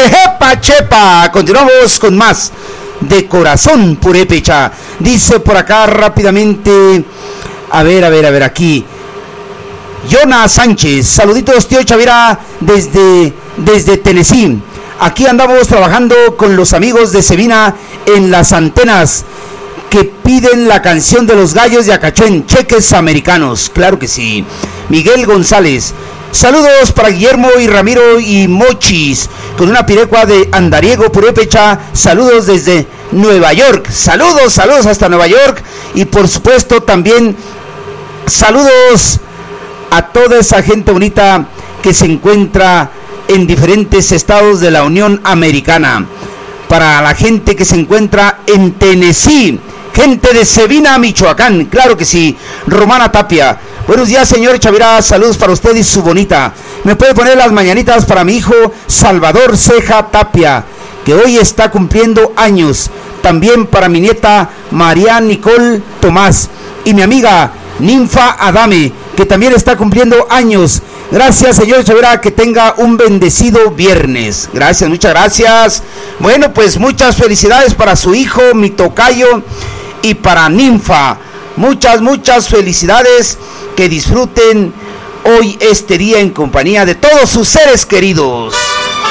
Jejepa chepa. Continuamos con más de Corazón Purépecha. Dice por acá rápidamente. A ver aquí. Jonas Sánchez, saluditos tío Chavira desde Tennessee. Aquí andamos trabajando con los amigos de Sevina en las antenas que piden la canción de los gallos de Acachuén, cheques americanos. Claro que sí. Miguel González, saludos para Guillermo y Ramiro y Mochis, con una pirecua de Andariego Purépecha. Saludos desde Nueva York. Saludos hasta Nueva York. Y por supuesto también saludos a toda esa gente bonita que se encuentra en diferentes estados de la Unión Americana. Para la gente que se encuentra en Tennessee, gente de Sevina, Michoacán, claro que sí. Romana Tapia, buenos días señor Chavira, saludos para usted y su bonita. Me puede poner las mañanitas para mi hijo Salvador Ceja Tapia, que hoy está cumpliendo años. También para mi nieta María Nicole Tomás y mi amiga Ninfa Adame, que también está cumpliendo años. Gracias señor Chavira, que tenga un bendecido viernes. Gracias, muchas gracias. Bueno, pues muchas felicidades para su hijo, mi tocayo, y para Ninfa. Muchas felicidades. Que disfruten hoy este día en compañía de todos sus seres queridos.